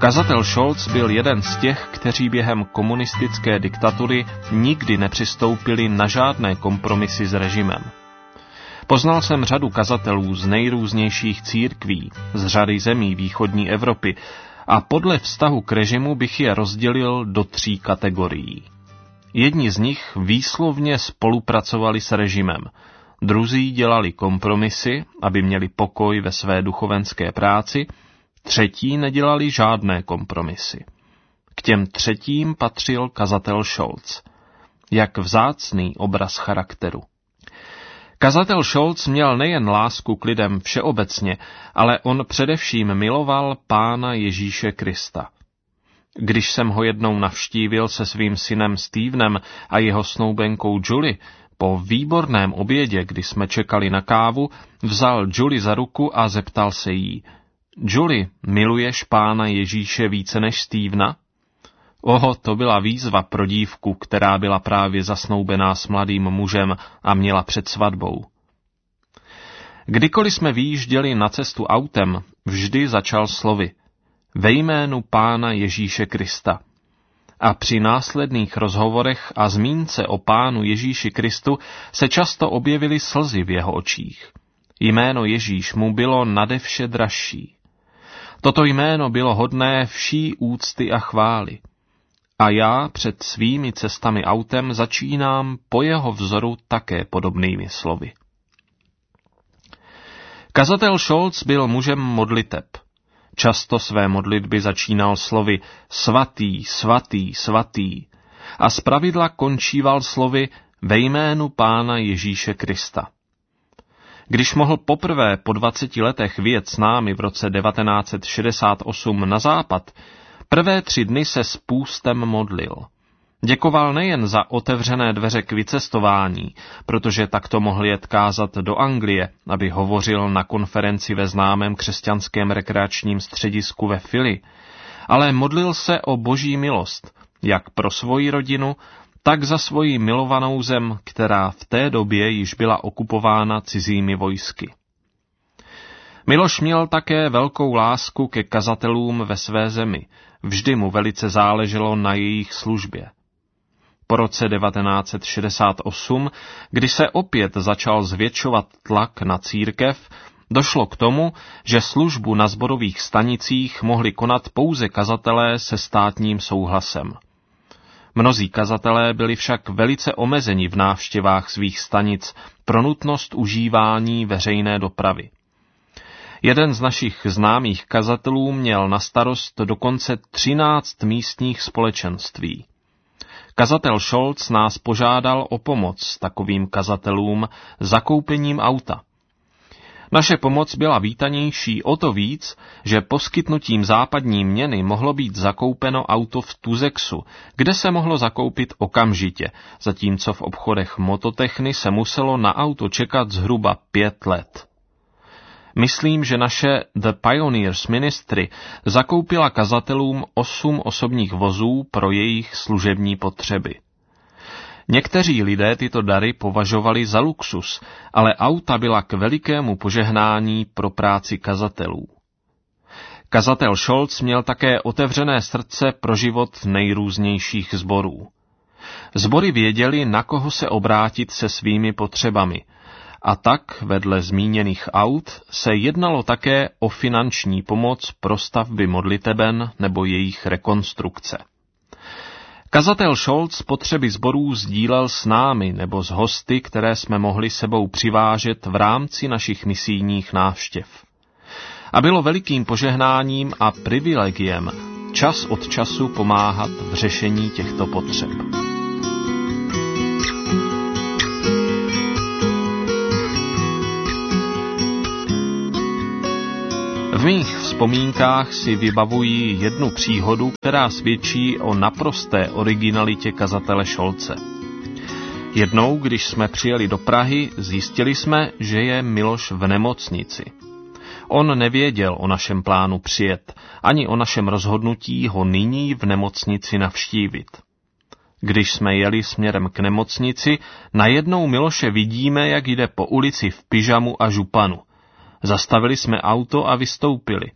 Kazatel Scholz byl jeden z těch, kteří během komunistické diktatury nikdy nepřistoupili na žádné kompromisy s režimem. Poznal jsem řadu kazatelů z nejrůznějších církví, z řady zemí východní Evropy a podle vztahu k režimu bych je rozdělil do 3 kategorií. Jedni z nich výslovně spolupracovali s režimem, druzí dělali kompromisy, aby měli pokoj ve své duchovenské práci, třetí nedělali žádné kompromisy. K těm třetím patřil kazatel Scholz. Jak vzácný obraz charakteru. Kazatel Scholz měl nejen lásku k lidem všeobecně, ale on především miloval Pána Ježíše Krista. Když jsem ho jednou navštívil se svým synem Stevenem a jeho snoubenkou Julie, po výborném obědě, kdy jsme čekali na kávu, vzal Julie za ruku a zeptal se jí: Julie, miluješ Pána Ježíše více než Stevena? Oho, to byla výzva pro dívku, která byla právě zasnoubená s mladým mužem a měla před svatbou. Kdykoliv jsme vyjížděli na cestu autem, vždy začal slovy: ve jménu Pána Ježíše Krista. A při následných rozhovorech a zmínce o Pánu Ježíši Kristu se často objevily slzy v jeho očích. Jméno Ježíš mu bylo nadevše dražší. Toto jméno bylo hodné vší úcty a chvály. A já před svými cestami autem začínám po jeho vzoru také podobnými slovy. Kazatel Scholz byl mužem modliteb. Často své modlitby začínal slovy svatý, svatý, svatý a zpravidla končíval slovy ve jménu Pána Ježíše Krista. Když mohl poprvé po 20 letech vyjet s námi v roce 1968 na západ, prvé 3 dny se s půstem modlil. Děkoval nejen za otevřené dveře k vycestování, protože takto mohl jet kázat do Anglie, aby hovořil na konferenci ve známém křesťanském rekreačním středisku ve Philly, ale modlil se o Boží milost, jak pro svoji rodinu, tak za svoji milovanou zem, která v té době již byla okupována cizími vojsky. Miloš měl také velkou lásku ke kazatelům ve své zemi, vždy mu velice záleželo na jejich službě. Po roce 1968, kdy se opět začal zvětšovat tlak na církev, došlo k tomu, že službu na sborových stanicích mohli konat pouze kazatelé se státním souhlasem. Mnozí kazatelé byli však velice omezeni v návštěvách svých stanic pro nutnost užívání veřejné dopravy. Jeden z našich známých kazatelů měl na starost dokonce 13 místních společenství. Kazatel Scholz nás požádal o pomoc takovým kazatelům zakoupením auta. Naše pomoc byla vítanější o to víc, že poskytnutím západní měny mohlo být zakoupeno auto v Tuzzexu, kde se mohlo zakoupit okamžitě, zatímco v obchodech Mototechny se muselo na auto čekat zhruba 5 let. Myslím, že naše The Pioneers Ministry zakoupila kazatelům 8 osobních vozů pro jejich služební potřeby. Někteří lidé tyto dary považovali za luxus, ale auta byla k velikému požehnání pro práci kazatelů. Kazatel Scholz měl také otevřené srdce pro život nejrůznějších sborů. Sbory věděli, na koho se obrátit se svými potřebami, a tak vedle zmíněných aut se jednalo také o finanční pomoc pro stavby modliteben nebo jejich rekonstrukce. Kazatel Scholz potřeby sborů sdílel s námi nebo s hosty, které jsme mohli sebou přivážet v rámci našich misijních návštěv. A bylo velikým požehnáním a privilegiem čas od času pomáhat v řešení těchto potřeb. V mých vzpomínkách si vybavuji jednu příhodu, která svědčí o naprosté originalitě kazatele Scholze. Jednou, když jsme přijeli do Prahy, zjistili jsme, že je Miloš v nemocnici. On nevěděl o našem plánu přijet, ani o našem rozhodnutí ho nyní v nemocnici navštívit. Když jsme jeli směrem k nemocnici, najednou Miloše vidíme, jak jde po ulici v pyžamu a županu. Zastavili jsme auto a vystoupili.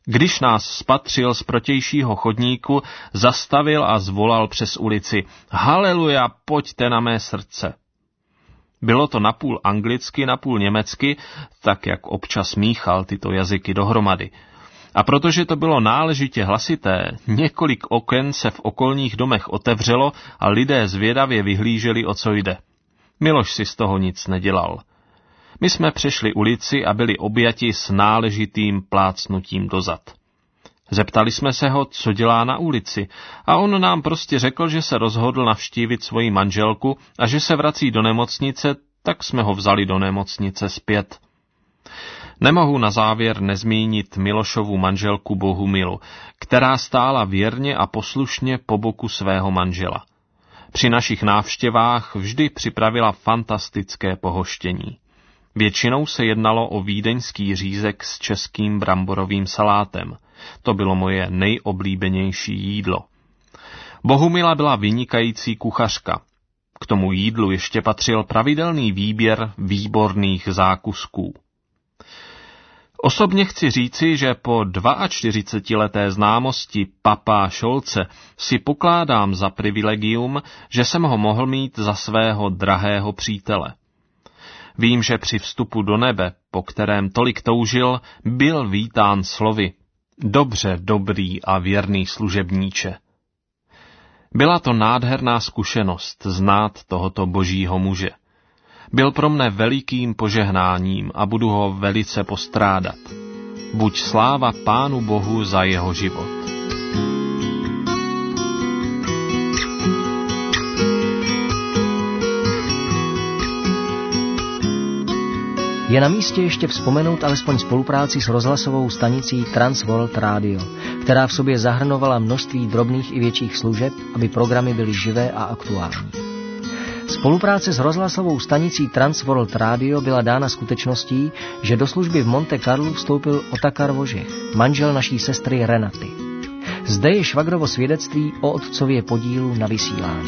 Když nás spatřil z protějšího chodníku, zastavil a zvolal přes ulici: Haleluja, pojďte na mé srdce. Bylo to napůl anglicky, napůl německy, tak jak občas míchal tyto jazyky dohromady. A protože to bylo náležitě hlasité, několik oken se v okolních domech otevřelo a lidé zvědavě vyhlíželi, o co jde. Miloš si z toho nic nedělal. My jsme přešli ulici a byli objati s náležitým plácnutím dozad. Zeptali jsme se ho, co dělá na ulici, a on nám prostě řekl, že se rozhodl navštívit svoji manželku a že se vrací do nemocnice, tak jsme ho vzali do nemocnice zpět. Nemohu na závěr nezmínit Milošovu manželku Bohumilu, která stála věrně a poslušně po boku svého manžela. Při našich návštěvách vždy připravila fantastické pohoštění. Většinou se jednalo o vídeňský řízek s českým bramborovým salátem. To bylo moje nejoblíbenější jídlo. Bohumila byla vynikající kuchařka. K tomu jídlu ještě patřil pravidelný výběr výborných zákusků. Osobně chci říci, že po 42leté známosti Papa Šolce si pokládám za privilegium, že jsem ho mohl mít za svého drahého přítele. Vím, že při vstupu do nebe, po kterém tolik toužil, byl vítán slovy: Dobře, dobrý a věrný služebníče. Byla to nádherná zkušenost znát tohoto božího muže. Byl pro mne velikým požehnáním a budu ho velice postrádat. Buď sláva Pánu Bohu za jeho život. Je na místě ještě vzpomenout alespoň spolupráci s rozhlasovou stanicí Transworld Radio, která v sobě zahrnovala množství drobných i větších služeb, aby programy byly živé a aktuální. Spolupráce s rozhlasovou stanicí Transworld Radio byla dána skutečností, že do služby v Monte Carlu vstoupil Otakar Vožich, manžel naší sestry Renaty. Zde je švagrovo svědectví o otcově podílu na vysílání.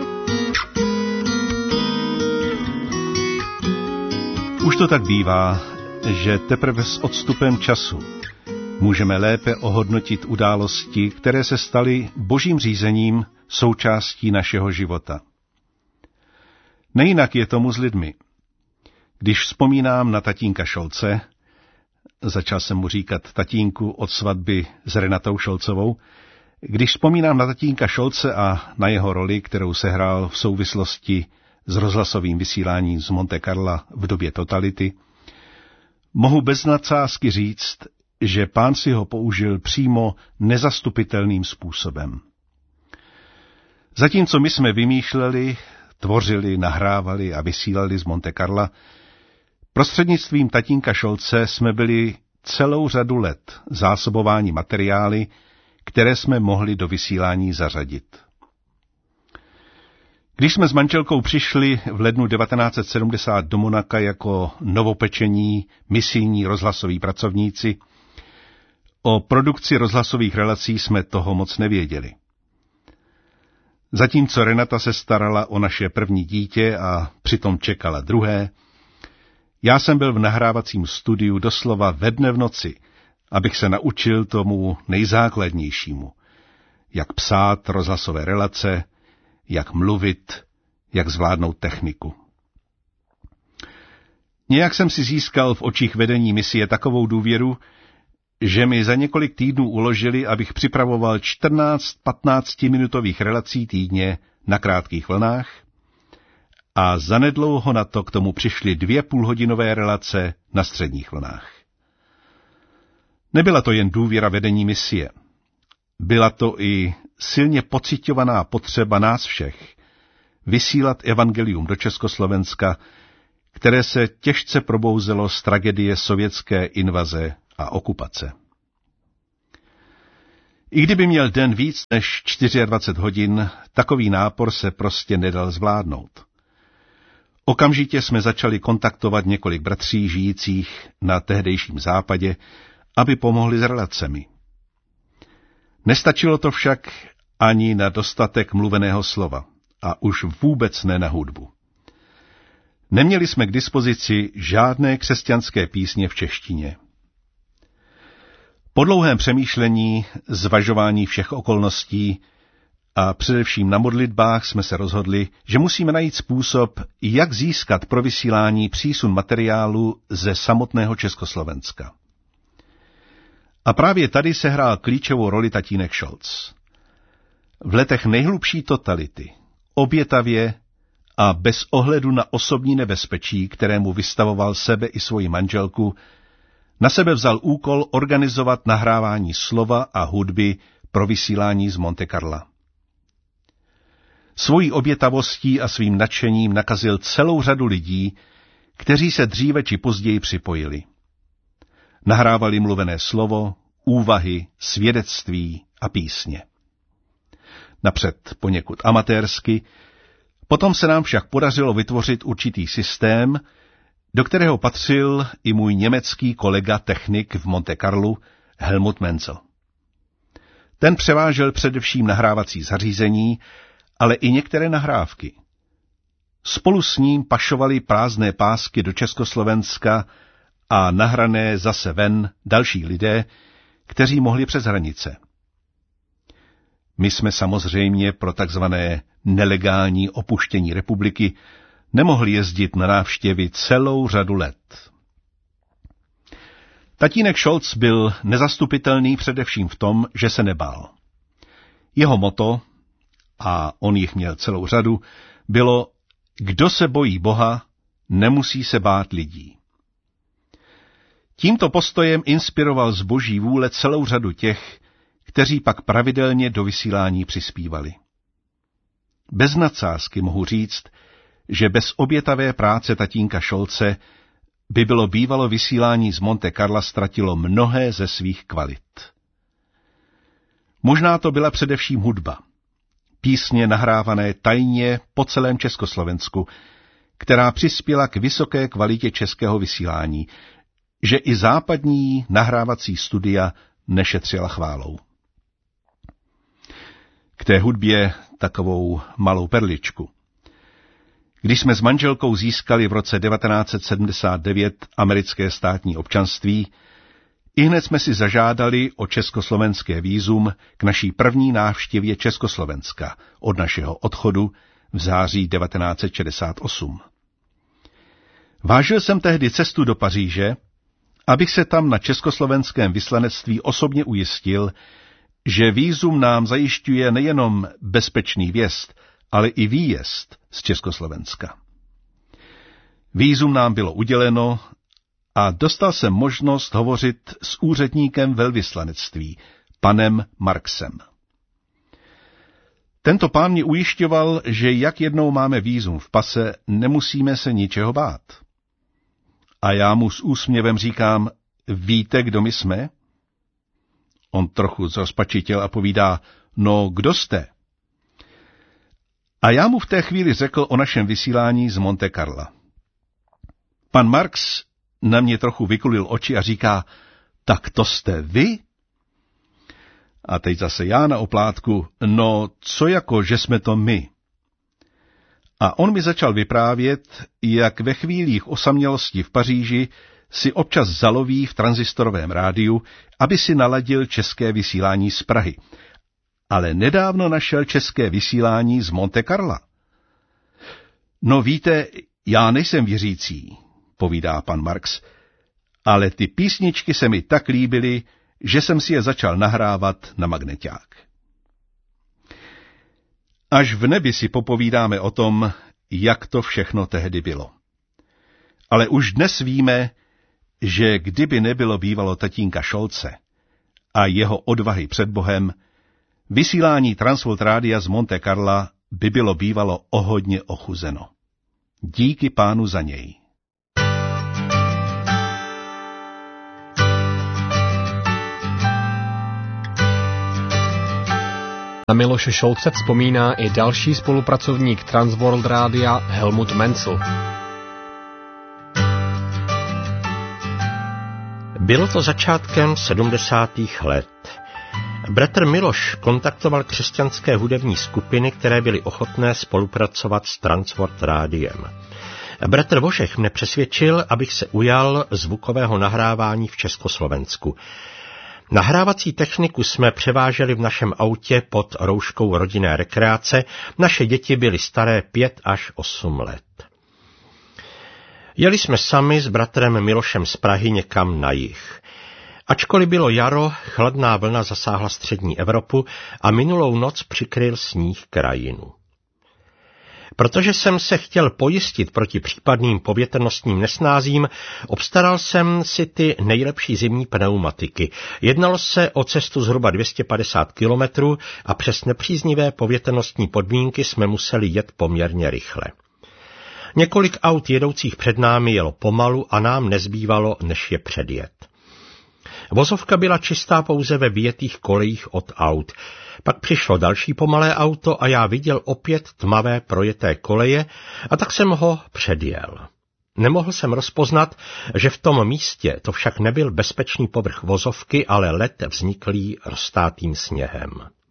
Už to tak bývá, že teprve s odstupem času můžeme lépe ohodnotit události, které se staly božím řízením součástí našeho života. Nejinak je tomu s lidmi. Když vzpomínám na tatínka Šolce, začal jsem mu říkat tatínku od svatby s Renatou Šolcovou, když vzpomínám na tatínka Šolce a na jeho roli, kterou sehrál v souvislosti s rozhlasovým vysíláním z Monte Carla v době totality, mohu bez nadsázky říct, že Pán si ho použil přímo nezastupitelným způsobem. Zatímco my jsme vymýšleli, tvořili, nahrávali a vysílali z Monte Carla, prostřednictvím tatínka Šolce jsme byli celou řadu let zásobováni materiály, které jsme mohli do vysílání zařadit. Když jsme s manželkou přišli v lednu 1970 do Monaka jako novopečení misijní rozhlasoví pracovníci, o produkci rozhlasových relací jsme toho moc nevěděli. Zatímco Renata se starala o naše první dítě a přitom čekala druhé, já jsem byl v nahrávacím studiu doslova ve dne v noci, abych se naučil tomu nejzákladnějšímu, jak psát rozhlasové relace, jak mluvit, jak zvládnout techniku. Nějak jsem si získal v očích vedení misie takovou důvěru, že mi za několik týdnů uložili, abych připravoval 14 15-minutových relací týdně na krátkých vlnách a zanedlouho na to k tomu přišly 2 půlhodinové relace na středních vlnách. Nebyla to jen důvěra vedení misie. Byla to i silně pociťovaná potřeba nás všech vysílat evangelium do Československa, které se těžce probouzelo z tragédie sovětské invaze a okupace. I kdyby měl den víc než 24 hodin, takový nápor se prostě nedal zvládnout. Okamžitě jsme začali kontaktovat několik bratří žijících na tehdejším západě, aby pomohli s relacemi. Nestačilo to však ani na dostatek mluveného slova a už vůbec ne na hudbu. Neměli jsme k dispozici žádné křesťanské písně v češtině. Po dlouhém přemýšlení, zvažování všech okolností a především na modlitbách jsme se rozhodli, že musíme najít způsob, jak získat pro vysílání přísun materiálu ze samotného Československa. A právě tady sehrál klíčovou roli tatínek Scholz. V letech nejhlubší totality, obětavě a bez ohledu na osobní nebezpečí, kterému vystavoval sebe i svoji manželku, na sebe vzal úkol organizovat nahrávání slova a hudby pro vysílání z Monte Carla. Svojí obětavostí a svým nadšením nakazil celou řadu lidí, kteří se dříve či později připojili. Nahrávali mluvené slovo, úvahy, svědectví a písně. Napřed poněkud amatérsky, potom se nám však podařilo vytvořit určitý systém, do kterého patřil i můj německý kolega technik v Monte Carlu Helmut Menzel. Ten převážel především nahrávací zařízení, ale i některé nahrávky. Spolu s ním pašovali prázdné pásky do Československa a nahrané zase ven další lidé, kteří mohli přes hranice. My jsme samozřejmě pro takzvané nelegální opuštění republiky nemohli jezdit na návštěvy celou řadu let. Tatínek Scholz byl nezastupitelný především v tom, že se nebál. Jeho motto, a on jich měl celou řadu, bylo: kdo se bojí Boha, nemusí se bát lidí. Tímto postojem inspiroval z boží vůle celou řadu těch, kteří pak pravidelně do vysílání přispívali. Bez nadsázky mohu říct, že bez obětavé práce tatínka Scholze by bylo bývalo vysílání z Monte Carla ztratilo mnohé ze svých kvalit. Možná to byla především hudba, písně nahrávané tajně po celém Československu, která přispěla k vysoké kvalitě českého vysílání, že i západní nahrávací studia nešetřila chválou. K té hudbě takovou malou perličku. Když jsme s manželkou získali v roce 1979 americké státní občanství, ihned jsme si zažádali o československé vízum k naší první návštěvě Československa od našeho odchodu v září 1968. Vážil jsem tehdy cestu do Paříže, abych se tam na československém vyslanectví osobně ujistil, že vízum nám zajišťuje nejenom bezpečný vjezd, ale i výjezd z Československa. Vízum nám bylo uděleno a dostal jsem možnost hovořit s úředníkem velvyslanectví, panem Marksem. Tento pán mě ujišťoval, že jak jednou máme vízum v pase, nemusíme se ničeho bát. A já mu s úsměvem říkám: víte, kdo my jsme? On trochu zrozpačitěl a povídá: no, kdo jste? A já mu v té chvíli řekl o našem vysílání z Monte Carla. Pan Marks na mě trochu vykulil oči a říká: tak to jste vy? A teď zase já na oplátku: no, co jako, že jsme to my? A on mi začal vyprávět, jak ve chvílích osamělosti v Paříži si občas zaloví v tranzistorovém rádiu, aby si naladil české vysílání z Prahy. Ale nedávno našel české vysílání z Monte Carla. No víte, já nejsem věřící, povídá pan Marks, ale ty písničky se mi tak líbily, že jsem si je začal nahrávat na magneťák. Až v nebi si popovídáme o tom, jak to všechno tehdy bylo. Ale už dnes víme, že kdyby nebylo bývalo tatínka Scholze a jeho odvahy před Bohem, vysílání Transworld Rádia z Monte Carla by bylo bývalo o hodně ochuzeno. Díky Pánu za něj. Na Miloše Scholze vzpomíná i další spolupracovník Transworld Rádia Helmut Menzel. Bylo to začátkem 70. let. Bratr Miloš kontaktoval křesťanské hudební skupiny, které byly ochotné spolupracovat s Transworld Rádiem. Bratr Vošech mne přesvědčil, abych se ujal zvukového nahrávání v Československu. Nahrávací techniku jsme převáželi v našem autě pod rouškou rodinné rekreace, naše děti byly staré 5 až 8 let. Jeli jsme sami s bratrem Milošem z Prahy někam na jih. Ačkoliv bylo jaro, chladná vlna zasáhla střední Evropu a minulou noc přikryl sníh krajinu. Protože jsem se chtěl pojistit proti případným povětrnostním nesnázím, obstaral jsem si ty nejlepší zimní pneumatiky. Jednalo se o cestu zhruba 250 kilometrů a přes nepříznivé povětrnostní podmínky jsme museli jet poměrně rychle. Několik aut jedoucích před námi jelo pomalu a nám nezbývalo, než je předjet. Vozovka byla čistá pouze ve vyjetých kolejích od aut. Pak přišlo další pomalé auto a já viděl opět tmavé projeté koleje a tak jsem ho předjel. Nemohl jsem rozpoznat, že v tom místě to však nebyl bezpečný povrch vozovky, ale led vzniklý roztátým sněhem.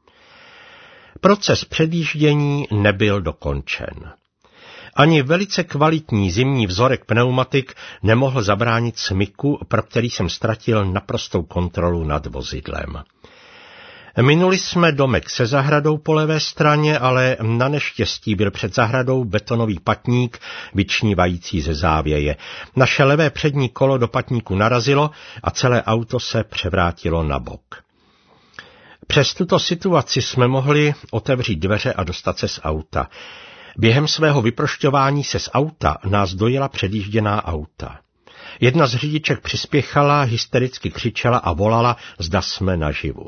Proces předjíždění nebyl dokončen. Ani velice kvalitní zimní vzorek pneumatik nemohl zabránit smyku, pro který jsem ztratil naprostou kontrolu nad vozidlem. Minuli jsme domek se zahradou po levé straně, ale na neštěstí byl před zahradou betonový patník, vyčnívající ze závěje. Naše levé přední kolo do patníku narazilo a celé auto se převrátilo na bok. Přes tuto situaci jsme mohli otevřít dveře a dostat se z auta. Během svého vyprošťování se z auta nás dojela předjížděná auta. Jedna z řidiček přispěchala, hystericky křičela a volala, zda jsme naživu.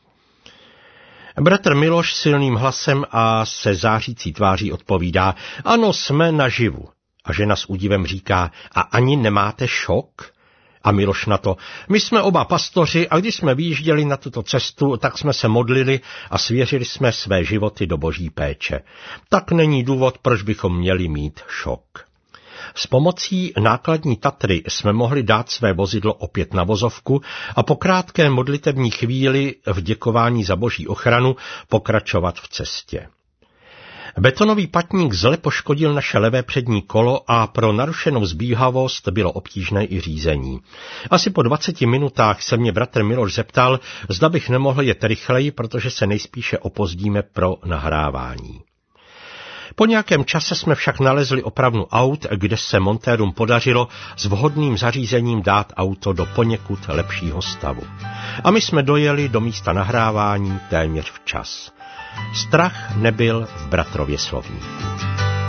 Bratr Miloš silným hlasem a se zářící tváří odpovídá, ano, jsme naživu. A žena s údivem říká, a ani nemáte šok? A Miloš na to, my jsme oba pastoři a když jsme vyjížděli na tuto cestu, tak jsme se modlili a svěřili jsme své životy do boží péče. Tak není důvod, proč bychom měli mít šok. S pomocí nákladní Tatry jsme mohli dát své vozidlo opět na vozovku a po krátké modlitevní chvíli v děkování za boží ochranu pokračovat v cestě. Betonový patník zle poškodil naše levé přední kolo a pro narušenou zbíhavost bylo obtížné i řízení. Asi po 20 minutách se mě bratr Miloš zeptal, zda bych nemohl jet rychleji, protože se nejspíše opozdíme pro nahrávání. Po nějakém čase jsme však nalezli opravnu aut, kde se montérům podařilo s vhodným zařízením dát auto do poněkud lepšího stavu. A my jsme dojeli do místa nahrávání téměř včas. Strach nebyl v bratrově slovníku.